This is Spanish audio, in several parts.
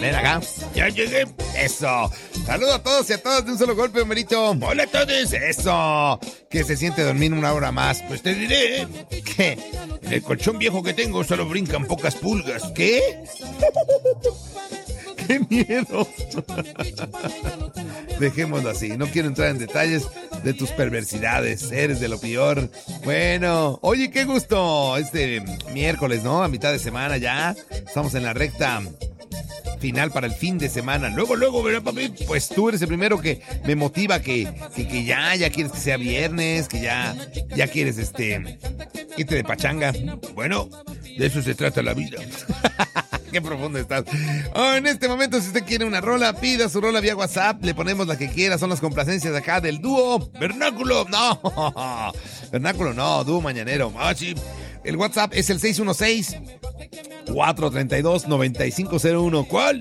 mañanera acá. Ya llegué. Eso. Saludo a todos y a todas de un solo golpe, Homerito. Hola a todos. Eso. Que se siente dormir una hora más. Pues te diré que en el colchón viejo que tengo solo brincan pocas pulgas. ¿Qué? ¡Qué miedo! Dejémoslo así. No quiero entrar en detalles de tus perversidades. Eres de lo peor. Bueno, oye, qué gusto. Este miércoles, ¿no? A mitad de semana ya. Estamos en la recta final para el fin de semana. Luego, ¿verdad, papi? Pues tú eres el primero que me motiva que ya quieres que sea viernes, que ya quieres irte de pachanga. Bueno, de eso se trata la vida. Qué profundo estás. En este momento, si usted quiere una rola, pida su rola vía WhatsApp. Le ponemos la que quiera. Son las complacencias acá del dúo Vernáculo. No, Vernáculo no, dúo mañanero. Ah, sí. El WhatsApp es el 616-432-9501. ¿Cuál?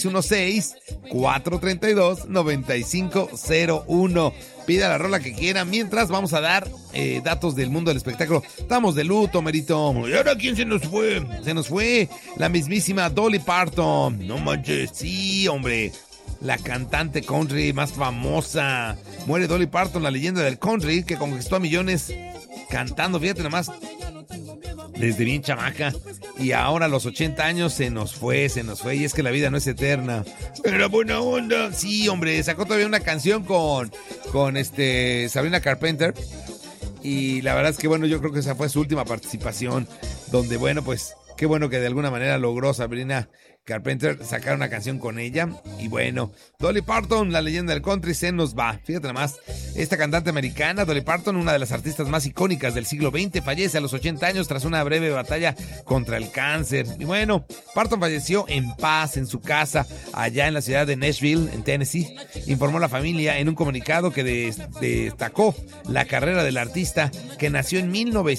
616-432-9501. Pida la rola que quiera. Mientras vamos a dar datos del mundo del espectáculo. Estamos de luto, Merito. ¿Y ahora quién se nos fue? Se nos fue la mismísima Dolly Parton. No manches. Sí, hombre. La cantante country más famosa. Muere Dolly Parton, la leyenda del country que conquistó a millones cantando. Fíjate nomás. Desde bien chamaca. Y ahora a los 80 años se nos fue. Y es que la vida no es eterna. Era buena onda. Sí, hombre, sacó todavía una canción con Sabrina Carpenter. Y la verdad es que, bueno, yo creo que esa fue su última participación. Donde, bueno, pues, qué bueno que de alguna manera logró Sabrina Carpenter sacar una canción con ella. Y bueno, Dolly Parton, la leyenda del country, se nos va. Fíjate nada más, esta cantante americana, Dolly Parton, una de las artistas más icónicas del siglo XX, fallece a los 80 años tras una breve batalla contra el cáncer. Y bueno, Parton falleció en paz en su casa, allá en la ciudad de Nashville, en Tennessee. Informó la familia en un comunicado que destacó la carrera del artista, que nació en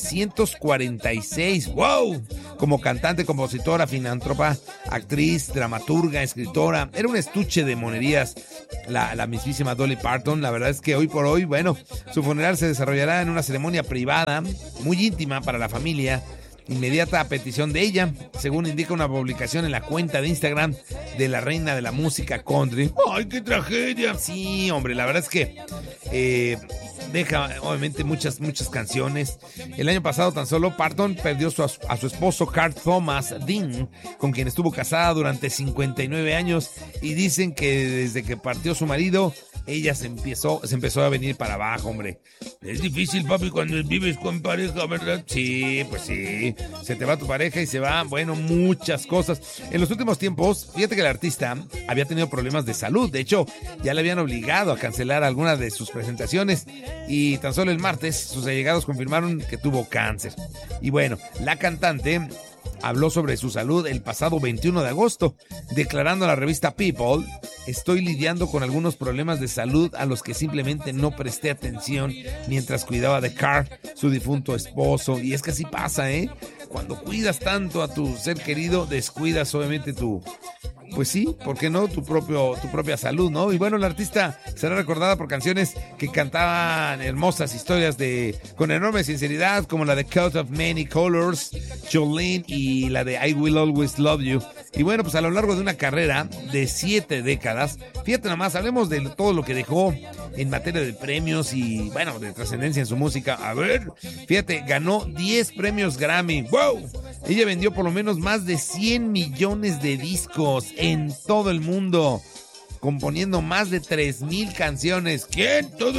1946. ¡Wow! Como cantante, compositora, filántropa, actriz, dramaturga, escritora. Era un estuche de monerías la mismísima Dolly Parton. La verdad es que hoy por hoy, bueno, su funeral se desarrollará en una ceremonia privada, muy íntima para la familia, inmediata a petición de ella, según indica una publicación en la cuenta de Instagram de la reina de la música country. ¡Ay, qué tragedia! Sí, hombre, la verdad es que deja obviamente muchas canciones. El año pasado tan solo Parton perdió a su esposo Carl Thomas Dean, con quien estuvo casada durante 59 años, y dicen que desde que partió su marido, ella se empezó a venir para abajo, hombre. Es difícil, papi, cuando vives con pareja, ¿verdad? Sí, pues sí. Se te va tu pareja y se van, bueno, muchas cosas. En los últimos tiempos, fíjate que el artista había tenido problemas de salud. De hecho, ya le habían obligado a cancelar algunas de sus presentaciones. Y tan solo el martes, sus allegados confirmaron que tuvo cáncer. Y bueno, la cantante habló sobre su salud el pasado 21 de agosto, declarando a la revista People: estoy lidiando con algunos problemas de salud a los que simplemente no presté atención mientras cuidaba de Carl, su difunto esposo. Y es que así pasa, ¿eh? Cuando cuidas tanto a tu ser querido, descuidas obviamente pues sí, ¿por qué no? Tu propia salud, ¿no? Y bueno, la artista será recordada por canciones que cantaban hermosas historias con enorme sinceridad, como la de Coat of Many Colors, Jolene, y la de I Will Always Love You. Y bueno, pues a lo largo de una carrera de 7 décadas, fíjate nada más, hablemos de todo lo que dejó en materia de premios y, bueno, de trascendencia en su música. A ver, fíjate, ganó 10 premios Grammy. ¡Wow! Ella vendió por lo menos más de 100 millones de discos en todo el mundo, componiendo más de 3,000 canciones. ¿Quién? ¿Todo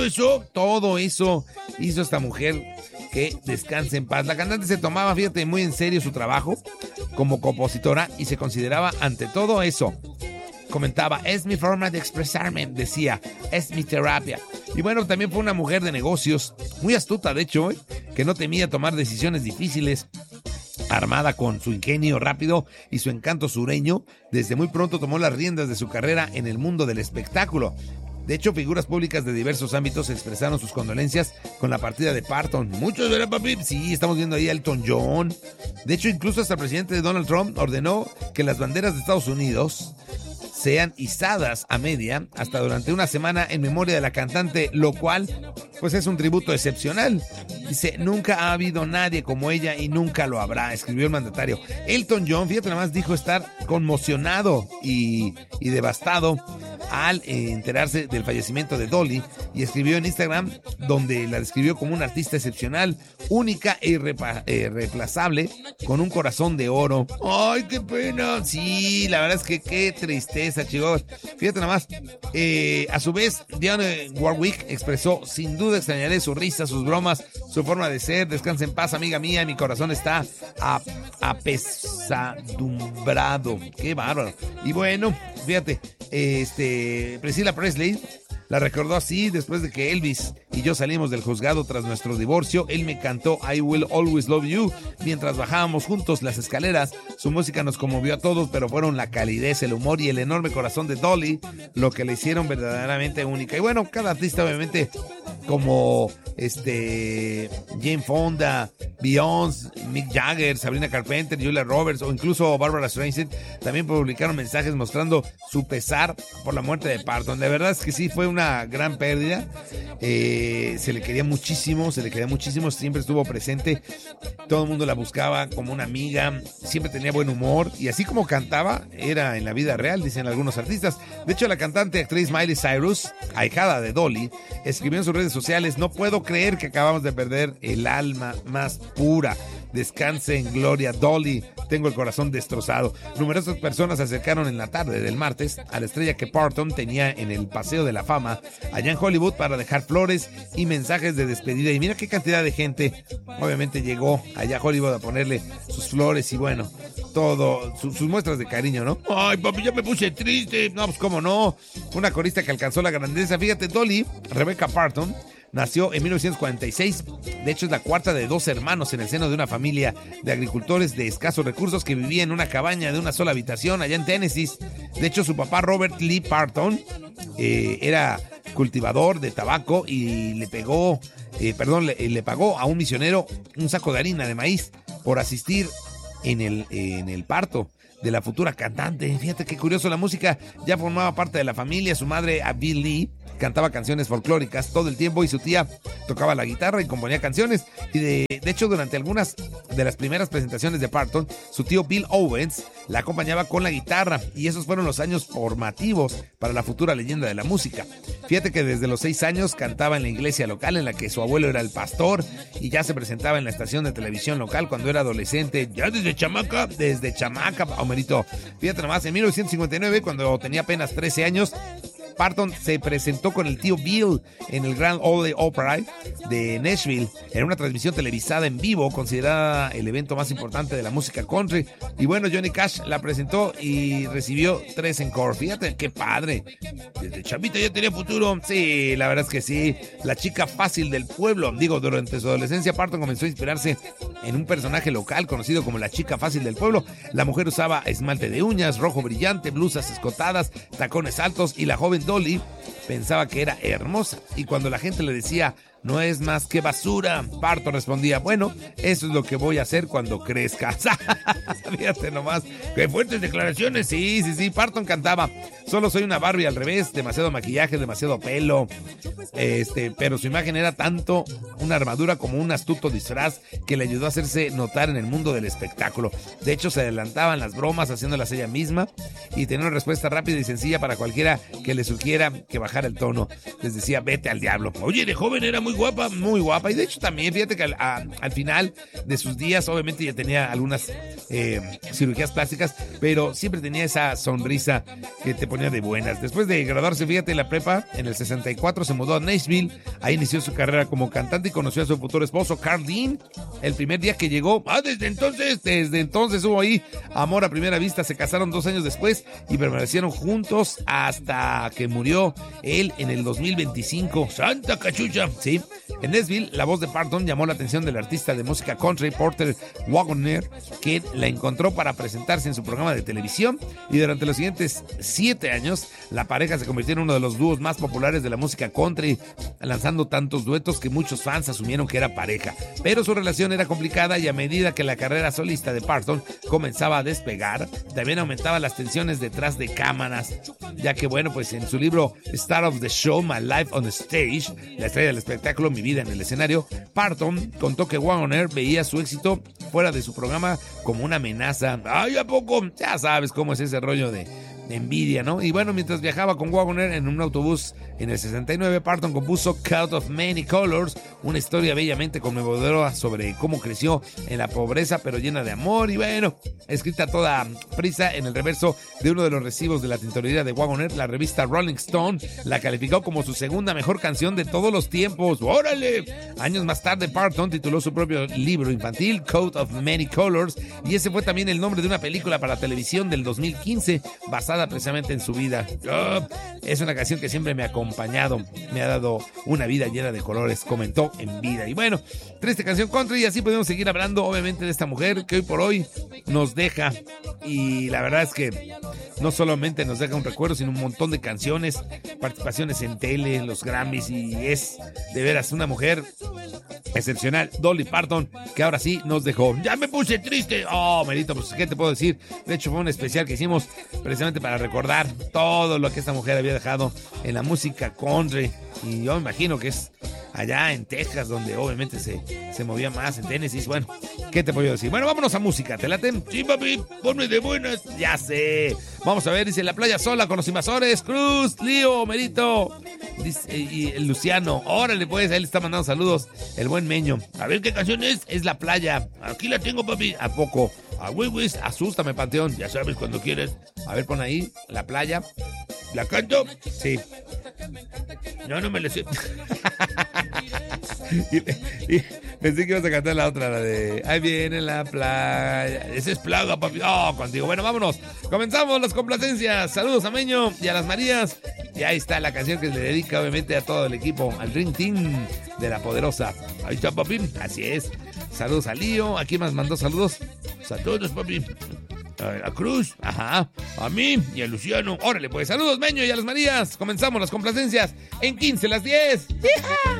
eso hizo esta mujer? Que descanse en paz. La cantante se tomaba, fíjate, muy en serio su trabajo como compositora y se consideraba ante todo eso. Comentaba: es mi forma de expresarme, decía, es mi terapia. Y bueno, también fue una mujer de negocios, muy astuta de hecho, que no temía tomar decisiones difíciles. Armada con su ingenio rápido y su encanto sureño, desde muy pronto tomó las riendas de su carrera en el mundo del espectáculo. De hecho, figuras públicas de diversos ámbitos expresaron sus condolencias con la partida de Parton. Muchos, ¿verdad, papi? Sí, estamos viendo ahí a Elton John. De hecho, incluso hasta el presidente Donald Trump ordenó que las banderas de Estados Unidos sean izadas a media hasta durante una semana en memoria de la cantante, lo cual pues es un tributo excepcional. Dice, nunca ha habido nadie como ella y nunca lo habrá, escribió el mandatario. Elton John, fíjate nada más, dijo estar conmocionado y devastado al enterarse del fallecimiento de Dolly, y escribió en Instagram, donde la describió como una artista excepcional, única e irreemplazable, con un corazón de oro. ¡Ay, qué pena! Sí, la verdad es que qué tristeza, chicos. Fíjate nada más. A su vez, Dionne Warwick expresó, sin duda extrañaré su risa, sus bromas, su forma de ser. Descansa en paz, amiga mía, mi corazón está apesadumbrado. ¡Qué bárbaro! Y bueno, fíjate, Priscilla Presley la recordó así después de que Elvis y yo salimos del juzgado tras nuestro divorcio. Él me cantó I Will Always Love You mientras bajábamos juntos las escaleras. Su música nos conmovió a todos, pero fueron la calidez, el humor y el enorme corazón de Dolly lo que le hicieron verdaderamente única. Y bueno, cada artista obviamente, como Jane Fonda, Beyoncé, Mick Jagger, Sabrina Carpenter, Julia Roberts o incluso Barbara Streisand, también publicaron mensajes mostrando su pesar por la muerte de Parton. La verdad es que sí, fue una gran pérdida. Se le quería muchísimo, siempre estuvo presente, todo el mundo la buscaba como una amiga, siempre tenía buen humor y así como cantaba, era en la vida real, dicen algunos artistas. De hecho, la cantante y actriz Miley Cyrus, ahijada de Dolly, escribió en sus redes sociales, no puedo creer que acabamos de perder el alma más pura. Descanse en gloria, Dolly. Tengo el corazón destrozado. Numerosas personas se acercaron en la tarde del martes a la estrella que Parton tenía en el Paseo de la Fama allá en Hollywood para dejar flores y mensajes de despedida. Y mira qué cantidad de gente obviamente llegó allá a Hollywood a ponerle sus flores y bueno, todo, sus muestras de cariño, ¿no? Ay, papi, ya me puse triste. No, pues cómo no. Una corista que alcanzó la grandeza. Fíjate, Dolly, Rebecca Parton, nació en 1946, de hecho es la cuarta de 2 hermanos en el seno de una familia de agricultores de escasos recursos que vivía en una cabaña de una sola habitación allá en Tennessee. De hecho, su papá Robert Lee Parton era cultivador de tabaco y le pagó a un misionero un saco de harina de maíz por asistir en el parto de la futura cantante. Fíjate qué curioso, la música ya formaba parte de la familia. Su madre, Abigail Lee, cantaba canciones folclóricas todo el tiempo y su tía tocaba la guitarra y componía canciones. Y de hecho, durante algunas de las primeras presentaciones de Parton, su tío Bill Owens la acompañaba con la guitarra y esos fueron los años formativos para la futura leyenda de la música. Fíjate que desde los 6 años cantaba en la iglesia local en la que su abuelo era el pastor y ya se presentaba en la estación de televisión local cuando era adolescente, ya desde chamaca, Homerito. Fíjate nomás, en 1959, cuando tenía apenas 13 años, Parton se presentó con el tío Bill en el Grand Ole Opry de Nashville en una transmisión televisada en vivo, considerada el evento más importante de la música country. Y bueno, Johnny Cash la presentó y recibió 3 encore. Fíjate qué padre. Desde chavita ya tenía futuro. Sí, la verdad es que sí. La chica fácil del pueblo. Digo, durante su adolescencia, Parton comenzó a inspirarse en un personaje local conocido como la chica fácil del pueblo. La mujer usaba esmalte de uñas, rojo brillante, blusas escotadas, tacones altos y la joven Dolly pensaba que era hermosa y cuando la gente le decía no es más que basura, Parton respondía, bueno, eso es lo que voy a hacer cuando crezca. Fíjate nomás, qué fuertes declaraciones. Sí, Parton cantaba, solo soy una Barbie al revés, demasiado maquillaje, demasiado pelo, pero su imagen era tanto una armadura como un astuto disfraz que le ayudó a hacerse notar en el mundo del espectáculo. De hecho, se adelantaban las bromas haciéndolas ella misma y tenía una respuesta rápida y sencilla para cualquiera que le sugiera que bajara el tono. Les decía, vete al diablo. Oye, de joven era muy guapa, y de hecho también, fíjate que al final de sus días, obviamente ya tenía algunas cirugías plásticas, pero siempre tenía esa sonrisa que te ponía de buenas. Después de graduarse, fíjate, en la prepa, en el 64 se mudó a Nashville, ahí inició su carrera como cantante y conoció a su futuro esposo, Carl Dean, el primer día que llegó. Desde entonces hubo ahí amor a primera vista. Se casaron 2 años después y permanecieron juntos hasta que murió él en el 2025. ¡Santa cachucha! Sí, en Nashville, la voz de Parton llamó la atención del artista de música country Porter Wagoner, que la encontró para presentarse en su programa de televisión, y durante los siguientes 7 años, la pareja se convirtió en uno de los dúos más populares de la música country, lanzando tantos duetos que muchos fans asumieron que era pareja. Pero su relación era complicada, y a medida que la carrera solista de Parton comenzaba a despegar, también aumentaban las tensiones detrás de cámaras, ya que bueno, pues en su libro Star of the Show, My Life on the Stage, la estrella del espectáculo, mi vida en el escenario, Parton contó que Wagoner veía su éxito fuera de su programa como una amenaza. ¡Ay, a poco! Ya sabes cómo es ese rollo de envidia, ¿no? Y bueno, mientras viajaba con Wagoner en un autobús en el 69, Parton compuso Coat of Many Colors, una historia bellamente conmovedora sobre cómo creció en la pobreza pero llena de amor, y bueno, escrita a toda prisa en el reverso de uno de los recibos de la tintorería de Wagoner. La revista Rolling Stone la calificó como su segunda mejor canción de todos los tiempos. ¡Órale! Años más tarde, Parton tituló su propio libro infantil, Coat of Many Colors, y ese fue también el nombre de una película para televisión del 2015 basada precisamente en su vida. Es una canción que siempre me ha acompañado, me ha dado una vida llena de colores, comentó en vida. Y bueno, triste canción country, y así podemos seguir hablando obviamente de esta mujer que hoy por hoy nos deja, y la verdad es que no solamente nos deja un recuerdo, sino un montón de canciones, participaciones en tele, los Grammys, y es de veras una mujer excepcional, Dolly Parton, que ahora sí nos dejó. Ya me puse triste. Oh, Merito, pues qué te puedo decir. De hecho, fue un especial que hicimos precisamente para recordar todo lo que esta mujer había dejado en la música country. Y yo me imagino que es allá en Texas, donde obviamente se movía más, en Tennessee. Bueno, ¿qué te puedo decir? Bueno, vámonos a música. ¿Te late? Sí, papi, ponme de buenas. Ya sé. Vamos a ver, dice La Playa Sola con los Invasores, Cruz, Lío, Merito, dice, y el Luciano. Órale, pues, él está mandando saludos. El buen Meño. A ver qué canción es. Es La Playa. Aquí la tengo, papi. ¿A poco? A Wiwis, asústame, Panteón. Ya sabes, cuando quieres. A ver, pon ahí La Playa. ¿La canto? Sí. No me la sé. y pensé que ibas a cantar la otra, la de ahí viene la playa. Esa es Plaga, papi. Oh, contigo. Bueno, vámonos. Comenzamos las complacencias. Saludos a Meño y a las Marías. Y ahí está la canción que se le dedica obviamente a todo el equipo, al Dream Team de La Poderosa. Ahí está, papi. Así es. Saludos a Lío. ¿A quién más mandó saludos? A todos, papi. A Cruz, ajá, a mí y a Luciano. Órale, pues, saludos, Meño y a las Marías. Comenzamos las complacencias en 15 las 10. ¡Hija!